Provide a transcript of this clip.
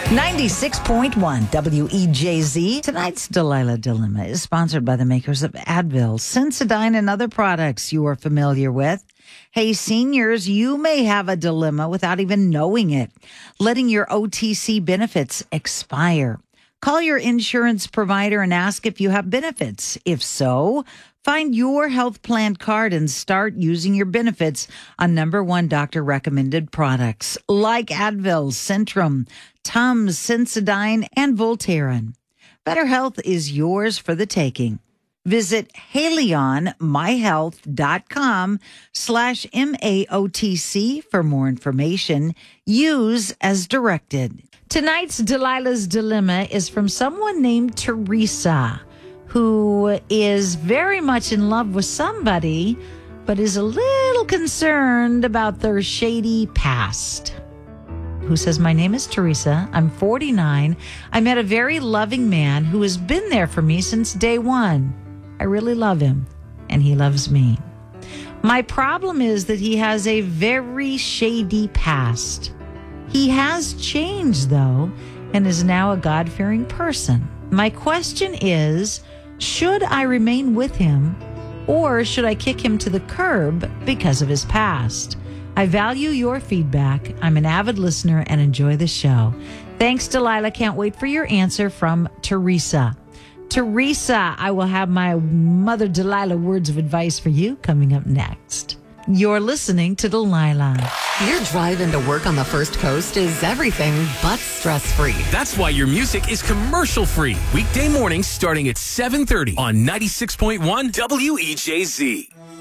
96.1 WEJZ. Tonight's Delilah Dilemma is sponsored by the makers of Advil, Sensodyne, and other products you are familiar with. Hey, seniors, you may have a dilemma without even knowing it, letting your OTC benefits expire. Call your insurance provider and ask if you have benefits. If so, find your health plan card and start using your benefits on number one doctor-recommended products like Advil, Centrum, Tums, Sensodyne, and Voltaren. Better health is yours for the taking. Visit HaleyonMyHealth.com/MAOTC for more information. Use as directed. Tonight's Delilah's Dilemma is from someone named Teresa, who is very much in love with somebody, but is a little concerned about their shady past. Who says, my name is Teresa. I'm 49. I met a very loving man who has been there for me since day one. I really love him, and he loves me. My problem is that he has a very shady past. He has changed, though, and is now a God-fearing person. My question is, should I remain with him, or should I kick him to the curb because of his past? I value your feedback. I'm an avid listener and enjoy the show. Thanks, Delilah. Can't wait for your answer from Teresa. Teresa, I will have my Mother Delilah words of advice for you coming up next. You're listening to Delilah. Your drive into work on the First Coast is everything but stress-free. That's why your music is commercial-free. Weekday mornings starting at 7:30 on 96.1 WEJZ.